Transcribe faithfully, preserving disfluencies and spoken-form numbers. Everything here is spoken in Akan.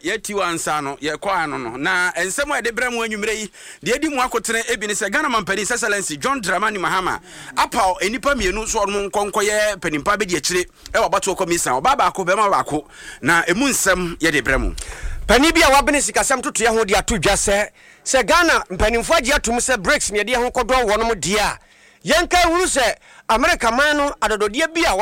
yeti wansa no ye kwa no no na ensemo e de bremu anwumre yi de edi mu akotene ebi ne se Ghana Mampani Excellency John Dramani Mahama apa enipa mienu so no nkonkoye panimpa be de akire e wabato komisa obaba akọ be ma bako na emu nsem ye de bremu pani bia wabene sikasam tutu ye ho de atodwa se se Ghana mpanimfo agi atum se breaks ne de ho kodo wono mo de a yenka huru se America man no adododie bia